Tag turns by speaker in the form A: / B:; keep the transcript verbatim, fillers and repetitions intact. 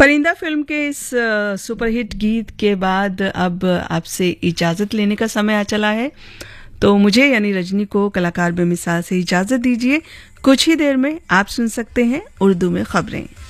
A: परिंदा फिल्म के इस सुपरहिट गीत के बाद अब आपसे इजाज़त लेने का समय आ चला है, तो मुझे यानी रजनी को कलाकार बेमिसाल से इजाज़त दीजिए। कुछ ही देर में आप सुन सकते हैं उर्दू में खबरें।